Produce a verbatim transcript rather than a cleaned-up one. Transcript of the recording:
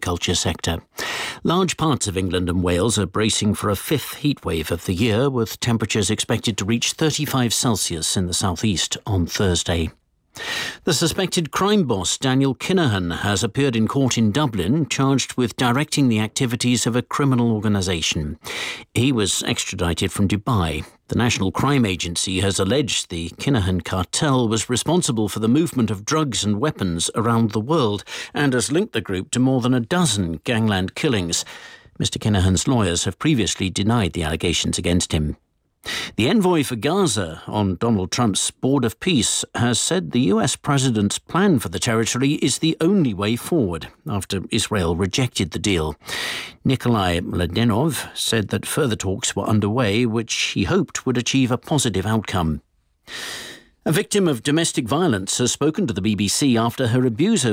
agriculture sector. Large parts of England and Wales are bracing for a fifth heatwave of the year, with temperatures expected to reach thirty-five Celsius in the southeast on Thursday. The suspected crime boss Daniel Kinahan has appeared in court in Dublin, charged with directing the activities of a criminal organisation. He was extradited from Dubai. The National Crime Agency has alleged the Kinahan cartel was responsible for the movement of drugs and weapons around the world and has linked the group to more than a dozen gangland killings. Mister Kinahan's lawyers have previously denied the allegations against him. The envoy for Gaza on Donald Trump's Board of Peace has said the U S president's plan for the territory is the only way forward after Israel rejected the deal. Nikolai Mladenov said that further talks were underway, which he hoped would achieve a positive outcome. A victim of domestic violence has spoken to the B B C after her abuser